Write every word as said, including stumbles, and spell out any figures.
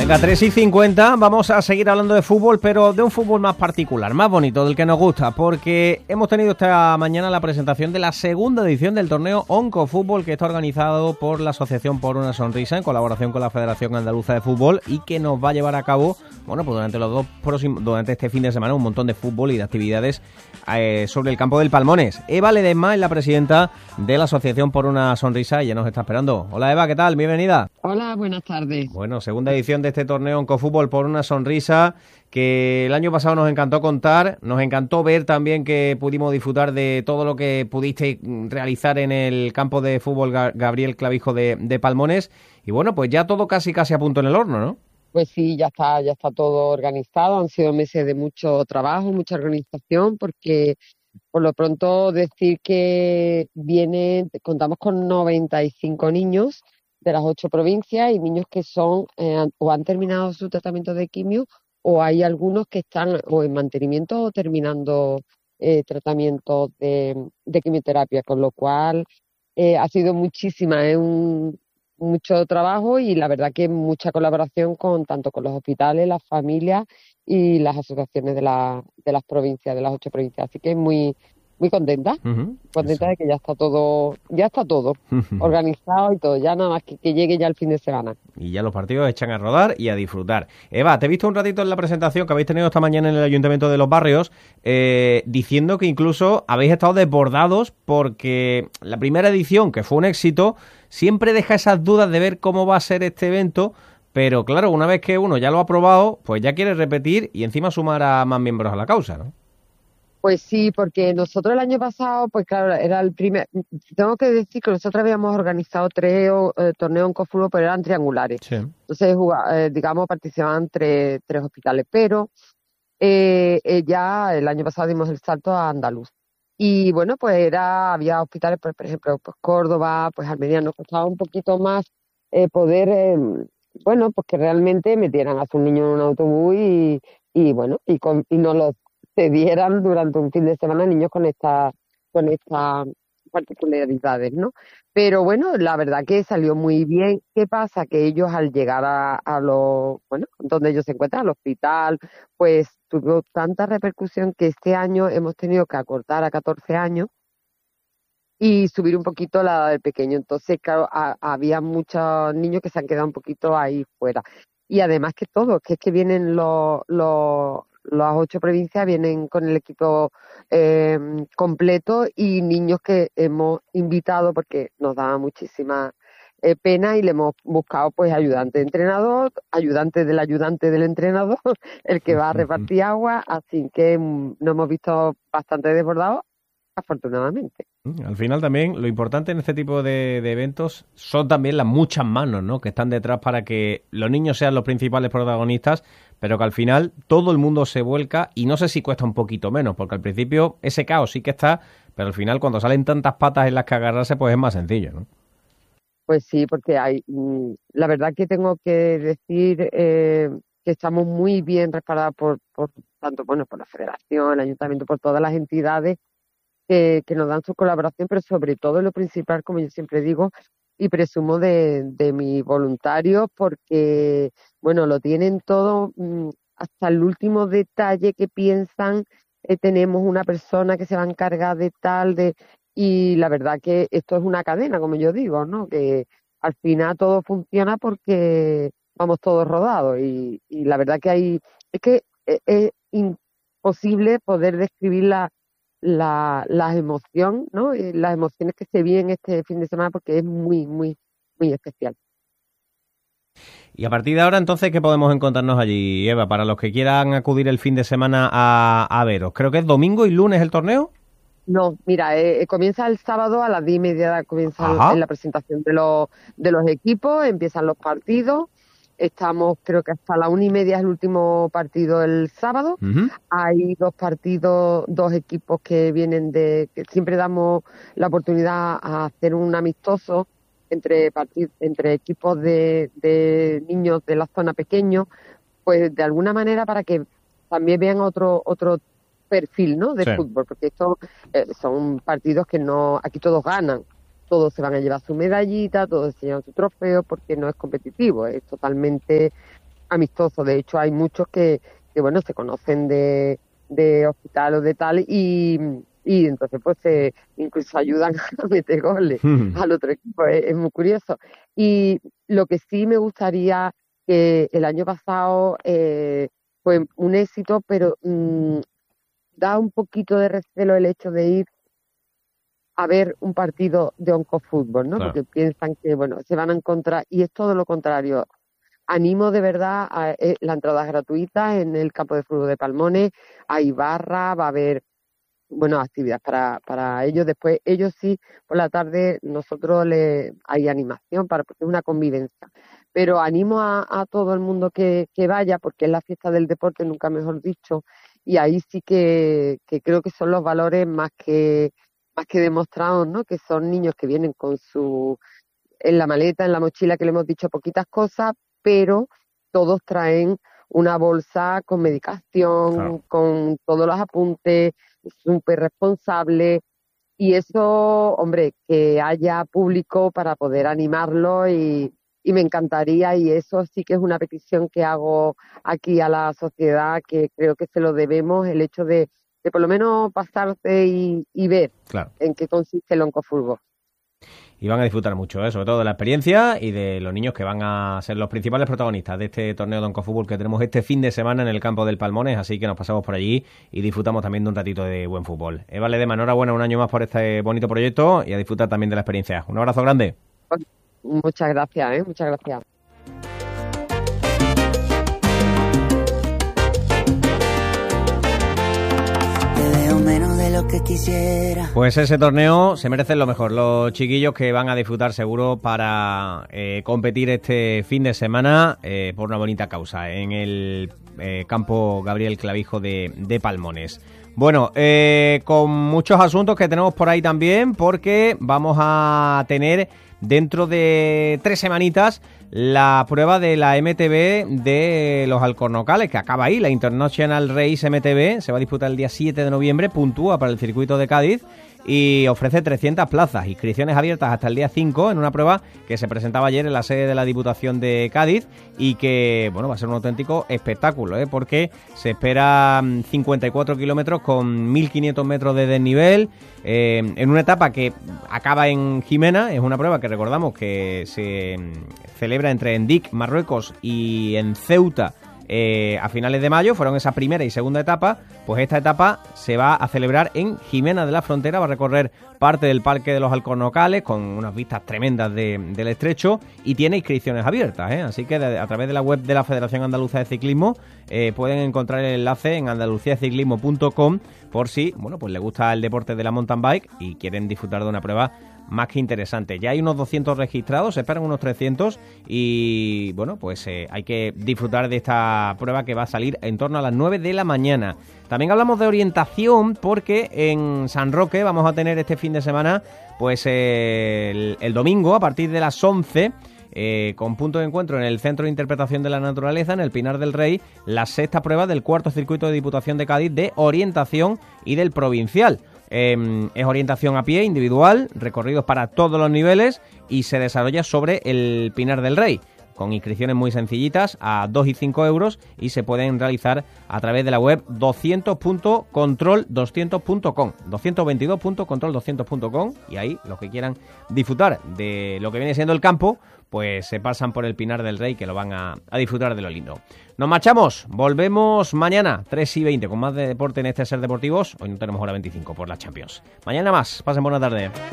Venga, tres y cincuenta, vamos a seguir hablando de fútbol, pero de un fútbol más particular, más bonito, del que nos gusta, porque hemos tenido esta mañana la presentación de la segunda edición del torneo Oncofútbol, que está organizado por la Asociación Por una Sonrisa, en colaboración con la Federación Andaluza de Fútbol, y que nos va a llevar a cabo, bueno, pues durante los dos próximos, durante este fin de semana, un montón de fútbol y de actividades eh, sobre el campo del Palmones. Eva Ledesma es la presidenta de la Asociación Por una Sonrisa y ya nos está esperando. Hola Eva, ¿qué tal? Bienvenida. Hola, buenas tardes. Bueno, segunda edición de este torneo Oncofútbol Por una Sonrisa, que el año pasado nos encantó contar, nos encantó ver también que pudimos disfrutar de todo lo que pudiste realizar en el campo de fútbol Gabriel Clavijo de, de Palmones, y bueno, pues ya todo casi casi a punto en el horno, ¿no? Pues sí, ya está, ya está todo organizado, han sido meses de mucho trabajo, mucha organización, porque por lo pronto decir que vienen, contamos con noventa y cinco niños de las ocho provincias y niños que son eh, o han terminado su tratamiento de quimio, o hay algunos que están o en mantenimiento o terminando eh, tratamientos de, de quimioterapia, con lo cual eh, ha sido muchísima, es un, mucho trabajo y la verdad que mucha colaboración con tanto con los hospitales, las familias y las asociaciones de, la, de las provincias, de las ocho provincias, así que muy muy contenta, uh-huh. contenta Eso. de que ya está todo, ya está todo uh-huh. organizado y todo, ya nada más que, que llegue ya el fin de semana. Y ya los partidos echan a rodar y a disfrutar. Eva, te he visto un ratito en la presentación que habéis tenido esta mañana en el Ayuntamiento de Los Barrios, eh, diciendo que incluso habéis estado desbordados porque la primera edición, que fue un éxito, siempre deja esas dudas de ver cómo va a ser este evento, pero claro, una vez que uno ya lo ha probado, pues ya quiere repetir y encima sumar a más miembros a la causa, ¿no? Pues sí, porque nosotros el año pasado, pues claro, era el primer... Tengo que decir que nosotros habíamos organizado tres eh, torneos en Oncofútbol, pero eran triangulares. Sí. Entonces, eh, digamos, participaban tres, tres hospitales, pero eh, eh, ya el año pasado dimos el salto a Andaluz. Y bueno, pues era había hospitales, pues, por ejemplo, pues Córdoba, pues Almería, nos costaba un poquito más eh, poder, eh, bueno, pues que realmente metieran a su niño en un autobús y, y bueno, y, con, y no los se dieran durante un fin de semana niños con esta con estas particularidades, ¿no? Pero bueno, la verdad que salió muy bien. ¿Qué pasa? Que ellos al llegar a, a lo, bueno, donde ellos se encuentran, al hospital, pues tuvo tanta repercusión que este año hemos tenido que acortar a catorce años y subir un poquito la edad del pequeño. Entonces, claro, a, había muchos niños que se han quedado un poquito ahí fuera. Y además que todo, que es que vienen los, los las ocho provincias vienen con el equipo eh, completo y niños que hemos invitado porque nos daba muchísima eh, pena y le hemos buscado pues ayudante de entrenador, ayudante del ayudante del entrenador, el que va a repartir agua, así que mm, nos hemos visto bastante desbordados, afortunadamente. Al final también lo importante en este tipo de, de eventos son también las muchas manos, ¿no?, que están detrás para que los niños sean los principales protagonistas, pero que al final todo el mundo se vuelca y no sé si cuesta un poquito menos, porque al principio ese caos sí que está, pero al final cuando salen tantas patas en las que agarrarse pues es más sencillo, ¿no? Pues sí, porque hay, la verdad que tengo que decir eh, que estamos muy bien respaldados por, por tanto, bueno, por la Federación, el Ayuntamiento, por todas las entidades que, que nos dan su colaboración, pero sobre todo lo principal, como yo siempre digo, y presumo de, de mis voluntarios, porque, bueno, lo tienen todo, hasta el último detalle que piensan, eh, tenemos una persona que se va a encargar de tal, de y la verdad que esto es una cadena, como yo digo, ¿no? Que al final todo funciona porque vamos todos rodados, y, y la verdad que hay, es que es, es imposible poder describir la la, la emoción, ¿no? Las emociones que se viven este fin de semana, porque es muy, muy, muy especial. Y a partir de ahora, entonces, ¿qué podemos encontrarnos allí, Eva, para los que quieran acudir el fin de semana a, a veros? Creo que es domingo y lunes el torneo. No, mira, eh, comienza el sábado a las diez y media, comienza el, la presentación de los, de los equipos, empiezan los partidos. Estamos, creo que hasta la una y media es el último partido el sábado. Uh-huh. Hay dos partidos, dos equipos que vienen de, que siempre damos la oportunidad a hacer un amistoso entre partid, entre equipos de, de niños de la zona pequeños, pues de alguna manera para que también vean otro otro perfil, ¿no?, de sí. fútbol, porque estos eh, son partidos que no, aquí todos ganan. Todos se van a llevar su medallita, todos se llevan su trofeo, porque no es competitivo, es totalmente amistoso. De hecho, hay muchos que, que bueno, se conocen de, de hospital o de tal y, y entonces pues eh, incluso ayudan a meter goles mm. al otro equipo. Es, es muy curioso. Y lo que sí me gustaría, que el año pasado eh, fue un éxito, pero mmm, da un poquito de recelo el hecho de ir a ver un partido de oncofútbol, ¿no? Claro. Porque piensan que, bueno, se van a encontrar, y es todo lo contrario. Animo de verdad, a, eh, la entrada es gratuita en el campo de fútbol de Palmones, hay barra, va a haber, bueno, actividades para, para ellos. Después, ellos sí, por la tarde, nosotros le hay animación, para porque es una convivencia. Pero animo a, a todo el mundo que, que vaya, porque es la fiesta del deporte, nunca mejor dicho, y ahí sí que, que creo que son los valores más que más que demostrados, ¿no? Que son niños que vienen con su, en la maleta, en la mochila, que le hemos dicho poquitas cosas, pero todos traen una bolsa con medicación, claro. con todos los apuntes, súper responsable, y eso, hombre, que haya público para poder animarlo y, y me encantaría, y eso sí que es una petición que hago aquí a la sociedad, que creo que se lo debemos, el hecho de de por lo menos pasarse y, y ver claro. en qué consiste el oncofútbol. Y van a disfrutar mucho, ¿eh? Sobre todo de la experiencia y de los niños que van a ser los principales protagonistas de este torneo de oncofútbol que tenemos este fin de semana en el campo del Palmones, así que nos pasamos por allí y disfrutamos también de un ratito de buen fútbol. Eva Ledesma, enhorabuena un año más por este bonito proyecto y a disfrutar también de la experiencia. Un abrazo grande. Muchas gracias, ¿eh? Muchas gracias. Que quisiera. Pues ese torneo se merece lo mejor. Los chiquillos que van a disfrutar seguro para eh, competir este fin de semana eh, por una bonita causa en el eh, campo Gabriel Clavijo de, de Palmones. Bueno, eh, con muchos asuntos que tenemos por ahí también, porque vamos a tener dentro de tres semanitas la prueba de la M T B de los Alcornocales, que acaba ahí, la International Race M T B, se va a disputar el día siete de noviembre, puntúa para el circuito de Cádiz y ofrece trescientas plazas, inscripciones abiertas hasta el día cinco en una prueba que se presentaba ayer en la sede de la Diputación de Cádiz y que, bueno, va a ser un auténtico espectáculo, ¿eh? Porque se espera cincuenta y cuatro kilómetros con mil quinientos metros de desnivel, eh, en una etapa que acaba en Jimena. Es una prueba que recordamos que se celebra entre Endic, Marruecos, y en Ceuta, Eh, a finales de mayo. Fueron esa primera y segunda etapa. Pues esta etapa se va a celebrar en Jimena de la Frontera, va a recorrer parte del Parque de los Alcornocales con unas vistas tremendas de, del estrecho y tiene inscripciones abiertas, ¿eh? Así que de, a través de la web de la Federación Andaluza de Ciclismo eh, pueden encontrar el enlace en andalucía ciclismo punto com por si, bueno, pues les gusta el deporte de la mountain bike y quieren disfrutar de una prueba más que interesante. Ya hay unos doscientos registrados, se esperan unos trescientos y bueno, pues eh, hay que disfrutar de esta prueba que va a salir en torno a las nueve de la mañana. También hablamos de orientación porque en San Roque vamos a tener este fin de semana pues eh, el, el domingo a partir de las once, Eh, con punto de encuentro en el Centro de Interpretación de la Naturaleza, en el Pinar del Rey, la sexta prueba del cuarto circuito de Diputación de Cádiz de orientación y del provincial. Eh, es orientación a pie, individual, recorridos para todos los niveles y se desarrolla sobre el Pinar del Rey, con inscripciones muy sencillitas a dos y cinco euros y se pueden realizar a través de la web doscientos punto control doscientos punto com, doscientos veintidós punto control doscientos punto com, y ahí los que quieran disfrutar de lo que viene siendo el campo, pues se pasan por el Pinar del Rey, que lo van a, a disfrutar de lo lindo. Nos marchamos, volvemos mañana, tres y veinte, con más de deporte en este Ser Deportivos. Hoy no tenemos hora veinticinco por la Champions. Mañana más, pasen buena tarde.